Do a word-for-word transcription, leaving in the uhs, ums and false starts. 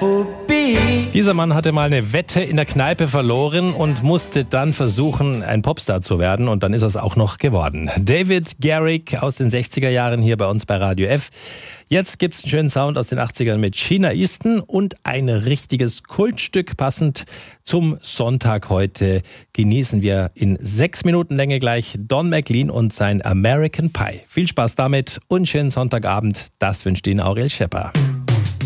Dieser Mann hatte mal eine Wette in der Kneipe verloren und musste dann versuchen, ein Popstar zu werden. Und dann ist er es auch noch geworden. David Garrick aus den sechziger Jahren hier bei uns bei Radio F. Jetzt gibt's einen schönen Sound aus den achtzigern mit Sheena Easton und ein richtiges Kultstück passend zum Sonntag heute. Genießen wir in sechs Minuten Länge gleich Don McLean und sein American Pie. Viel Spaß damit und schönen Sonntagabend. Das wünscht Ihnen Aurel Schepper.